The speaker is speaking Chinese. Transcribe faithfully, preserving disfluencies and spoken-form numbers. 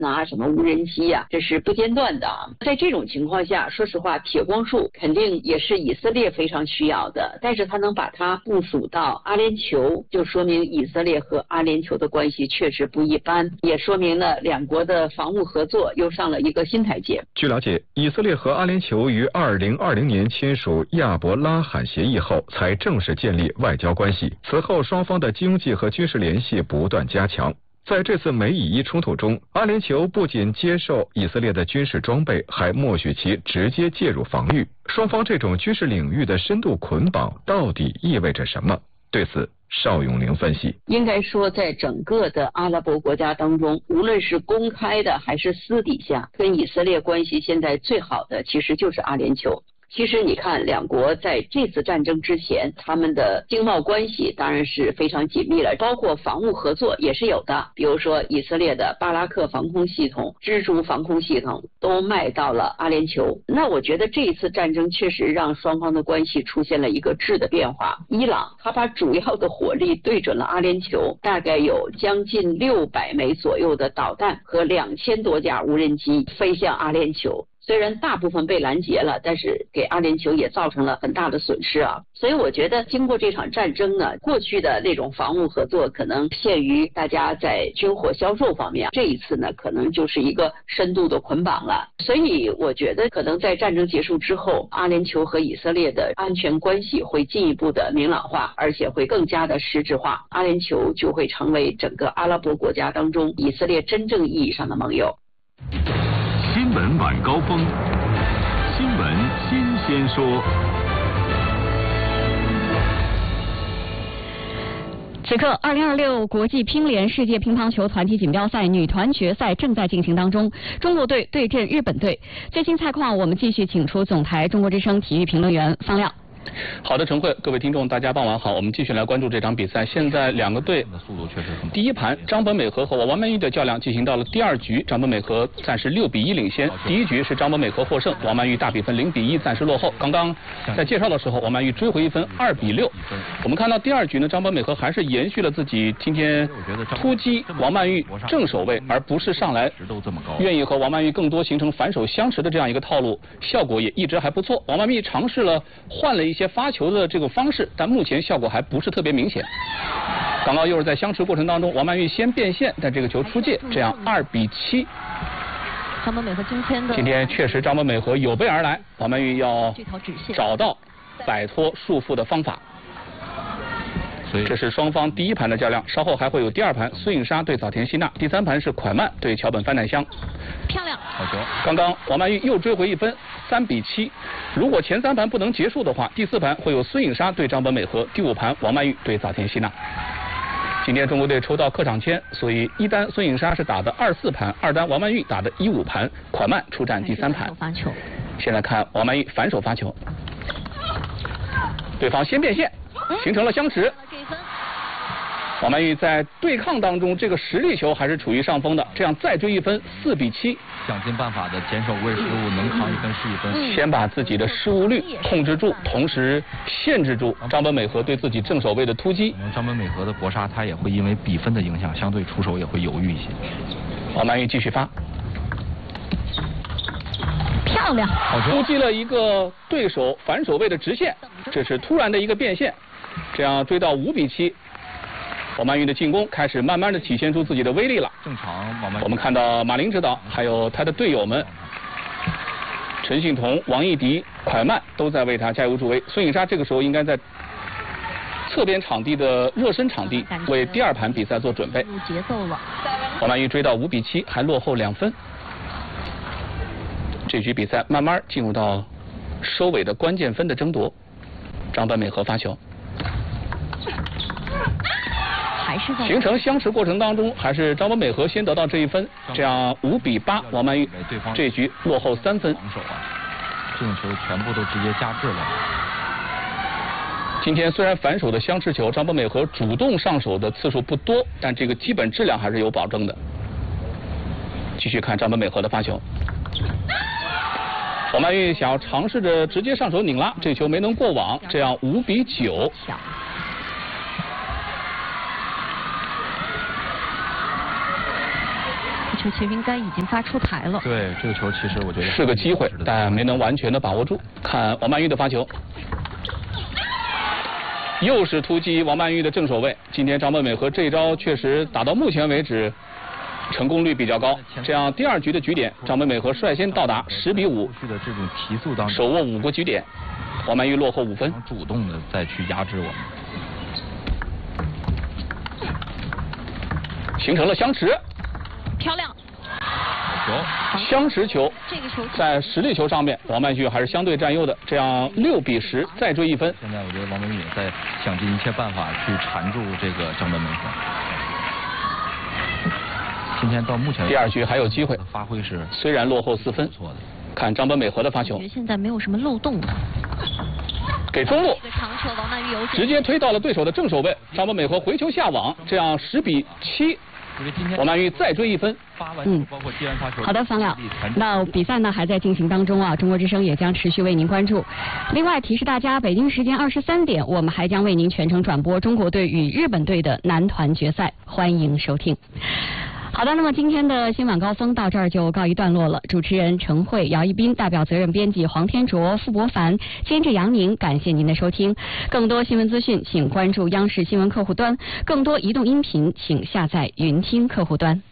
啊，什么无人机啊，这是不间断的啊。在这种情况下，说实话，铁光束肯定也是以色列非常需要的，但是他能把它部署到阿联酋，就说明以色列和阿联酋的关系确实不一般，也说明了两国的防务合作又上了一个新台阶。 据了解，以色列和阿联酋于二零二零年签署亚伯拉罕协议后，才正式建立外交关系。此后，双方的经济和军事联系不断加强。在这次美以伊冲突中，阿联酋不仅接受以色列的军事装备，还默许其直接介入防御。双方这种军事领域的深度捆绑到底意味着什么？对此，邵永玲分析， 应该说在整个的阿拉伯国家当中，无论是公开的还是私底下，跟以色列关系现在最好的其实就是阿联酋。其实你看，两国在这次战争之前，他们的经贸关系当然是非常紧密了，包括防务合作也是有的。比如说，以色列的巴拉克防空系统、蜘蛛防空系统都卖到了阿联酋。那我觉得这一次战争确实让双方的关系出现了一个质的变化。伊朗他把主要的火力对准了阿联酋，大概有将近六百枚左右的导弹和两千多架无人机飞向阿联酋。虽然大部分被拦截了，但是给阿联酋也造成了很大的损失啊。所以我觉得经过这场战争呢，过去的那种防务合作可能限于大家在军火销售方面，这一次呢可能就是一个深度的捆绑了。所以我觉得可能在战争结束之后，阿联酋和以色列的安全关系会进一步的明朗化，而且会更加的实质化。阿联酋就会成为整个阿拉伯国家当中以色列真正意义上的盟友。 新闻晚高峰，新闻新鲜说。 此刻，二零二六国际乒联世界乒乓球团体锦标赛女团决赛正在进行当中，中国队对阵日本队。最新赛况，我们继续请出总台中国之声体育评论员方亮。 好的，陈慧，各位听众，大家傍晚好。我们继续来关注这场比赛。现在两个队的速度确实很。第一盘，张本美和和王曼玉的较量进行到了第二局，张本美和暂时六比一领先。第一局是张本美和获胜，王曼玉大比分零比一暂时落后。刚刚在介绍的时候，王曼玉追回一分，二比六。我们看到第二局呢，张本美和还是延续了自己今天突击王曼玉正手位，而不是上来愿意和王曼玉更多形成反手相持的这样一个套路，效果也一直还不错。王曼玉尝试了换了一些发球的这个方式，但目前效果还不是特别明显。刚刚又是在相持过程当中，王曼玉先变线，但这个球出界，这样二比七。 张本美和今天的今天确实张本美和有备而来，王曼玉要找到摆脱束缚的方法。所以这是双方第一盘的较量，稍后还会有第二盘，孙颖莎对早田希娜，第三盘是蒯曼对桥本帆奈香。 漂亮， 好球！刚刚王曼玉又追回一分，三比七。如果前三盘不能结束的话，第四盘会有孙颖莎对张本美和，第五盘王曼玉对早田希娜。今天中国队抽到客场签，所以一单孙颖莎是打的二四盘，二单王曼玉打的一五盘，蒯曼出战第三盘。现在看王曼玉反手发球，对方先变线，形成了相持。王曼玉在对抗当中，这个实力球还是处于上风的，这样再追一分，四比七。 想尽办法的坚守位失误，能扛一分是一分。 先把自己的失误率控制住，同时限制住张本美和对自己正手位的突击。 张本美和的搏杀，他也会因为比分的影响，相对出手也会犹豫一些。 王曼玉继续发， 漂亮， 突击了一个对手反手位的直线，这是突然的一个变线，这样追到五比七。王曼玉的进攻开始慢慢的体现出自己的威力了。 正常，王曼玉。 我们看到马林指导还有他的队友们，陈幸同、王艺迪、蒯曼都在为他加油助威。孙颖莎这个时候应该在侧边场地的热身场地为第二盘比赛做准备。 节奏了。 王曼玉追到五比七，还落后两分。这局比赛慢慢进入到收尾的关键分的争夺。张本美和发球。形成相持过程当中，还是张本美和先得到这一分，这样五比八，王曼玉这一局落后三分。 防守啊，这种球全部都直接加制了。 今天虽然反手的相持球，张本美和主动上手的次数不多，但这个基本质量还是有保证的。继续看张本美和的发球，王曼玉想要尝试着直接上手拧拉，这球没能过网，这样五比九。 球其实应该已经发出台了。 对，这个球其实我觉得是个机会，但没能完全的把握住。看王曼玉的发球，又是突击王曼玉的正手位。今天张本美和这一招确实打到目前为止成功率比较高。这样第二局的局点，张本美和率先到达十比五， 的这种提速当中， 手握五个局点，王曼玉落后五分， 主动的再去压制我们， 形成了相持， 漂亮。 球相持球， 这个球在实力球上面，王曼玉还是相对占优的。这样六比十，再追一分。 现在我觉得王曼玉也在想尽一切办法去缠住这个张本美和。今天到目前第二局还有机会， 发挥是虽然落后四分，错的。看张本美和的发球， 现在没有什么漏洞了。 给中路， 这个长球王曼玉有直接推到了对手的正手位，张本美和回球下网，这样十比七。王曼玉再追一分。 嗯，好的，方亮。那比赛呢还在进行当中啊，中国之声也将持续为您关注。另外提示大家，北京时间二十三点，我们还将为您全程转播中国队与日本队的男团决赛，欢迎收听。好的，那么今天的新晚高峰到这儿就告一段落了。主持人陈慧、姚一斌，代表责任编辑黄天卓、傅博凡，监制杨宁，感谢您的收听。更多新闻资讯，请关注央视新闻客户端；更多移动音频，请下载云听客户端。